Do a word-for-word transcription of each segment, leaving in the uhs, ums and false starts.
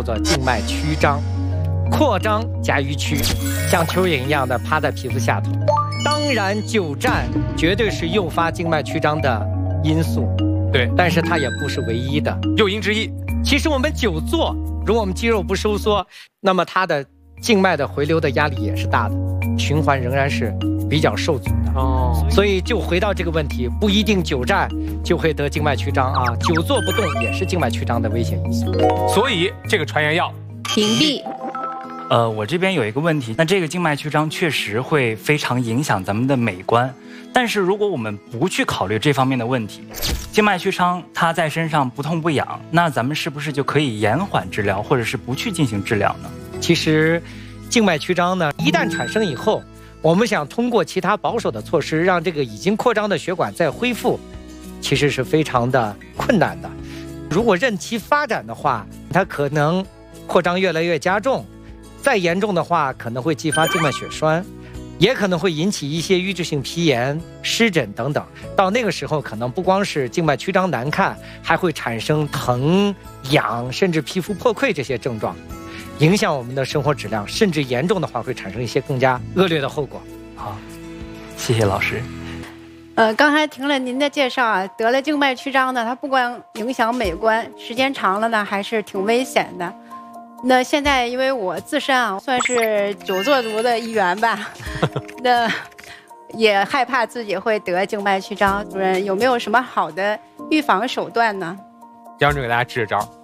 叫做静脉曲张，扩张加迂曲，像蚯蚓一样的趴在皮肤下头。当然，久站绝对是诱发静脉曲张的因素， 对， 但是它也不是唯一的诱因之一。 其实我们久坐，如果我们肌肉不收缩，那么它的静脉的回流的压力也是大的，循环仍然是比较受阻的。哦，所以就回到这个问题，不一定久站就会得静脉曲张啊，久坐不动也是静脉曲张的危险因素。 所以这个传言要屏蔽。 呃，我这边有一个问题，那这个静脉曲张确实会非常影响咱们的美观，但是如果我们不去考虑这方面的问题，静脉曲张它在身上不痛不痒，那咱们是不是就可以延缓治疗，或者是不去进行治疗呢？ 其实，静脉曲张呢，一旦产生以后，我们想通过其他保守的措施让这个已经扩张的血管再恢复，其实是非常的困难的。如果任其发展的话，它可能扩张越来越加重，再严重的话可能会继发静脉血栓，也可能会引起一些瘀滞性皮炎、湿疹等等。到那个时候，可能不光是静脉曲张难看，还会产生疼、痒，甚至皮肤破溃这些症状，影响我们的生活质量，甚至严重的话会产生一些更加恶劣的后果。 好，谢谢老师。 呃，刚才听了您的介绍啊，得了静脉曲张呢，它不光影响美观，时间长了呢，还是挺危险的。那现在因为我自身啊，算是久坐族的一员吧，那也害怕自己会得静脉曲张。主任有没有什么好的预防手段呢？ 杨主任给大家支支招。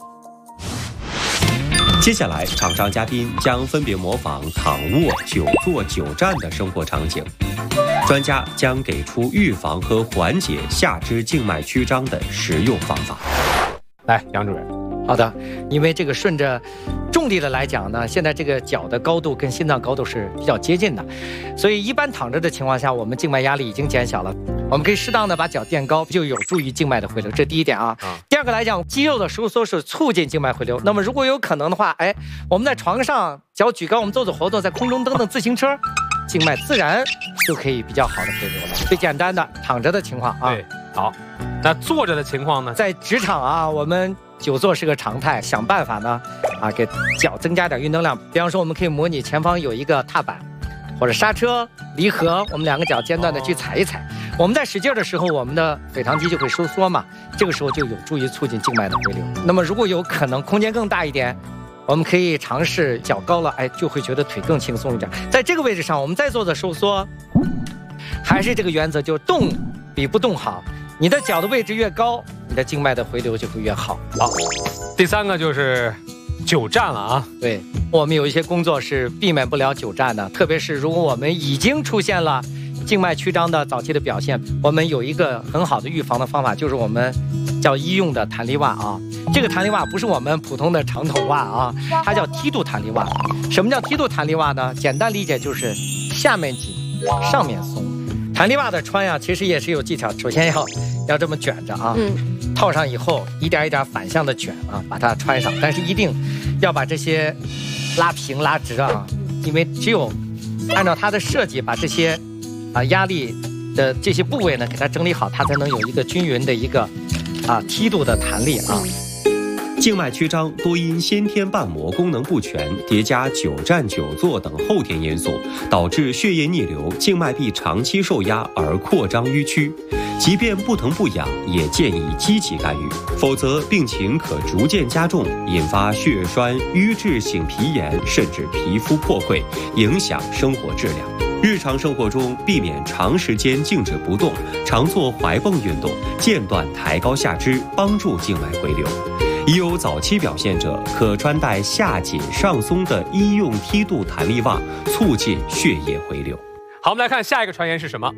接下来，场上嘉宾将分别模仿躺卧、久坐、久站的生活场景，专家将给出预防和缓解下肢静脉曲张的实用方法。 来，杨主任。 好的，因为这个顺着重力的来讲呢，现在这个脚的高度跟心脏高度是比较接近的，所以一般躺着的情况下，我们静脉压力已经减小了，我们可以适当的把脚垫高，就有助于静脉的回流，这第一点啊。嗯、第二个来讲，肌肉的收缩是促进静脉回流，那么如果有可能的话，哎，我们在床上脚举高，我们做做活动，在空中蹬蹬自行车，静脉自然就可以比较好的回流了。最简单的躺着的情况啊。 对，好，那坐着的情况呢？ 在职场啊，我们久坐是个常态，想办法呢，啊，给脚增加点运动量。比方说，我们可以模拟前方有一个踏板，或者刹车、离合，我们两个脚间断的去踩一踩。我们在使劲的时候，我们的腓肠肌就会收缩嘛，这个时候就有助于促进静脉的回流。那么如果有可能空间更大一点，我们可以尝试脚高了，哎，就会觉得腿更轻松一点。在这个位置上，我们再做的收缩，还是这个原则，就动比不动好。你的脚的位置越高，你的静脉的回流就会越好。 好，第三个就是久站了啊。 对，我们有一些工作是避免不了久站的，特别是如果我们已经出现了静脉曲张的早期的表现，我们有一个很好的预防的方法，就是我们叫医用的弹力袜啊。这个弹力袜不是我们普通的长筒袜啊，它叫梯度弹力袜。什么叫梯度弹力袜呢？简单理解就是下面紧，上面松。弹力袜的穿呀，其实也是有技巧。首先要要这么卷着啊，嗯，套上以后一点一点反向的卷啊，把它穿上。但是一定要把这些拉平拉直啊，因为只有按照它的设计，把这些啊压力的这些部位呢给它整理好，它才能有一个均匀的一个啊梯度的弹力啊。 静脉曲张多因先天瓣膜功能不全，叠加久站久坐等后天因素，导致血液逆流、静脉壁长期受压而扩张淤曲。即便不疼不痒，也建议积极干预，否则病情可逐渐加重，引发血栓、瘀滞性皮炎，甚至皮肤破溃，影响生活质量。日常生活中，避免长时间静止不动，常做踝泵运动，间断抬高下肢，帮助静脉回流。已有早期表现者，可穿戴下紧上松的医用梯度弹力袜，促进血液回流。 好，我们来看下一个传言是什么？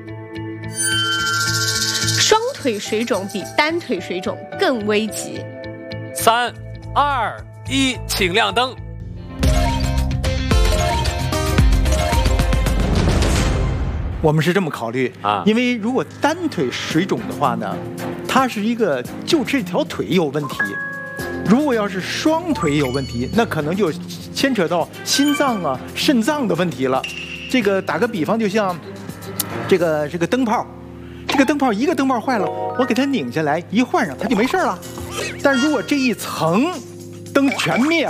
双腿水肿比单腿水肿更危急。 三、二、一，请亮灯。 我们是这么考虑啊，因为如果单腿水肿的话呢，它是一个就这条腿有问题；如果要是双腿有问题，那可能就牵扯到心脏啊、肾脏的问题了。这个打个比方，就像这个这个灯泡，这个灯泡一个灯泡坏了，我给它拧下来一换上，它就没事了。但如果这一层灯全灭了，